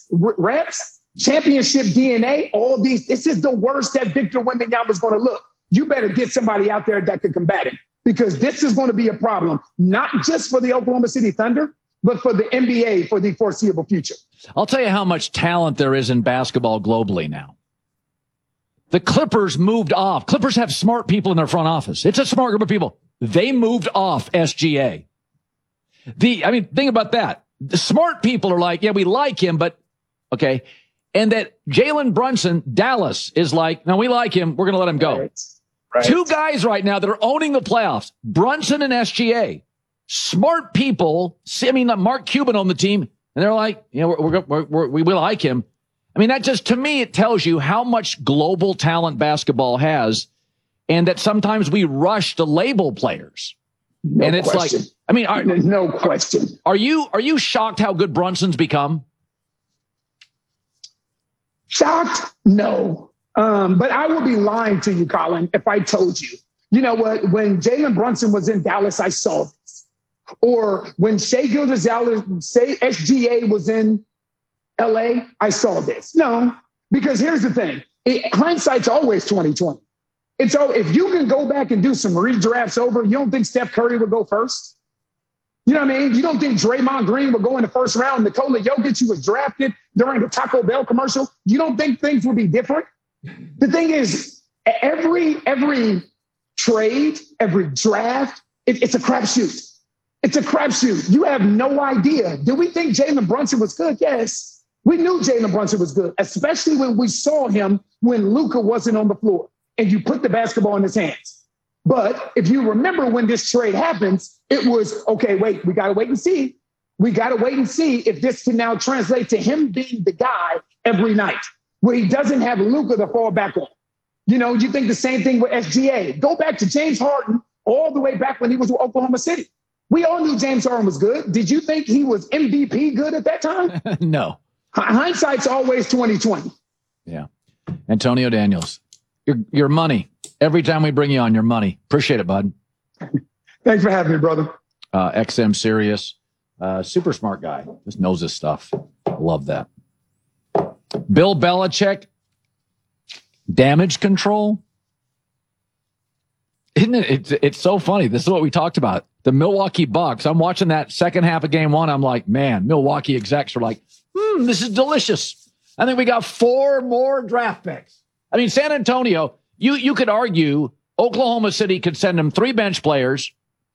reps, championship DNA, all these. This is the worst that Victor Wembanyama is going to look. You better get somebody out there that can combat him, because this is going to be a problem, not just for the Oklahoma City Thunder, but for the NBA for the foreseeable future. I'll tell you how much talent there is in basketball globally now. The Clippers moved off. Clippers have smart people in their front office. It's a smart group of people. They moved off SGA. Think about that. The smart people are like, yeah, we like him, but okay. And that Jalen Brunson, Dallas, is like, no, we like him. We're going to let him go. Right. Two guys right now that are owning the playoffs, Brunson and SGA. Smart people. Mark Cuban on the team, and they're like, we like him. That just, to me, it tells you how much global talent basketball has, and that sometimes we rush to label players. No and it's question. There's no question. Are you shocked how good Brunson's become? Shocked? No. But I would be lying to you, Colin, if I told you, you know what, when Jalen Brunson was in Dallas, I saw this. Or when Shai Gilgeous-Alexander, SGA was in LA, I saw this. No, because here's the thing. Hindsight's always 2020. If you can go back and do some redrafts over, you don't think Steph Curry would go first? You know what I mean? You don't think Draymond Green would go in the first round? Nikola Jokic, who was drafted during the Taco Bell commercial, you don't think things would be different? The thing is, every trade, every draft, it's a crapshoot. It's a crapshoot. You have no idea. Did we think Jalen Brunson was good? Yes. We knew Jalen Brunson was good, especially when we saw him when Luka wasn't on the floor and you put the basketball in his hands. But if you remember when this trade happens, it was, okay, wait, we got to wait and see. We got to wait and see if this can now translate to him being the guy every night where he doesn't have Luka to fall back on. You think the same thing with SGA. Go back to James Harden all the way back when he was with Oklahoma City. We all knew James Harden was good. Did you think he was MVP good at that time? No. Hindsight's always 2020. Yeah. Antonio Daniels, your money. Every time we bring you on, your money. Appreciate it, bud. Thanks for having me, brother. XM Sirius. Super smart guy. Just knows his stuff. Love that. Bill Belichick, damage control. Isn't it? It's so funny. This is what we talked about. The Milwaukee Bucks. I'm watching that second half of game one. I'm like, man, Milwaukee execs are like, this is delicious. I think we got 4 more draft picks. San Antonio, you could argue Oklahoma City could send them 3 bench players,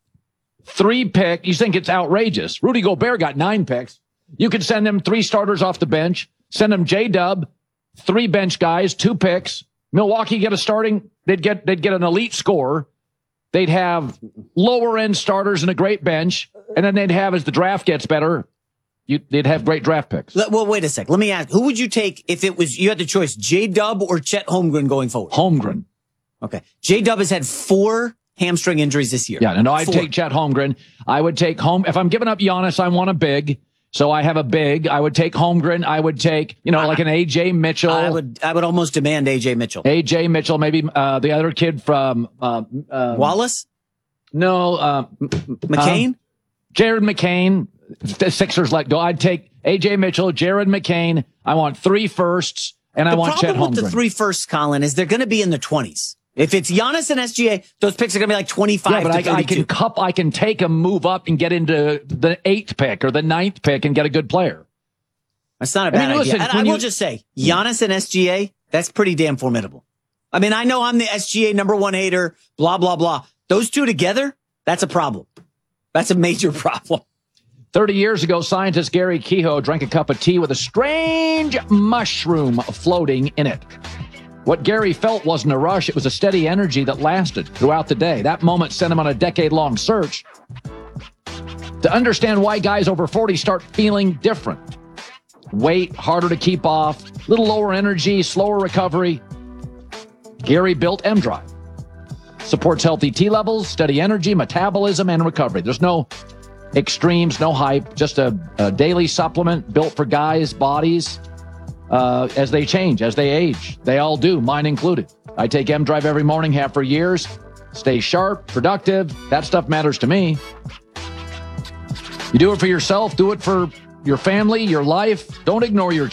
3 pick. You think it's outrageous. Rudy Gobert got 9 picks. You could send them 3 starters off the bench, send them J-Dub, 3 bench guys, 2 picks. Milwaukee get a starting, they'd get an elite scorer. They'd have lower end starters and a great bench. And then they'd have, as the draft gets better, they'd have great draft picks. Well, wait a sec. Let me ask, who would you take if it was, you had the choice, J-Dub or Chet Holmgren going forward? Holmgren. Okay. J-Dub has had 4 hamstring injuries this year. Yeah, no, I'd take Chet Holmgren. I would take if I'm giving up Giannis, I want a big. So I have a big. I would take Holmgren. I would take, like an A.J. Mitchell. I would almost demand A.J. Mitchell. A.J. Mitchell, maybe the other kid from Wallace? No. McCain? Jared McCain. The Sixers let go. I'd take A.J. Mitchell, Jared McCain. I want 3 firsts, and I want Chet Holmgren. The problem with the 3 firsts, Colin, is they're going to be in the 20s. If it's Giannis and SGA, those picks are going to be like 25 to 32. I can take them, move up, and get into the 8th pick or the 9th pick and get a good player. That's not a bad idea. Listen, I will just say, Giannis and SGA, that's pretty damn formidable. I know I'm the SGA #1 hater, blah, blah, blah. Those two together, that's a problem. That's a major problem. 30 years ago, scientist Gary Kehoe drank a cup of tea with a strange mushroom floating in it. What Gary felt wasn't a rush. It was a steady energy that lasted throughout the day. That moment sent him on a decade-long search to understand why guys over 40 start feeling different. Weight, harder to keep off, little lower energy, slower recovery. Gary built M-Drive. Supports healthy T levels, steady energy, metabolism, and recovery. There's no extremes, no hype, just a daily supplement built for guys' bodies as they change, as they age. They all do, mine included. I take M-Drive every morning, have for years. Stay sharp, productive. That stuff matters to me. You do it for yourself. Do it for your family, your life. Don't ignore your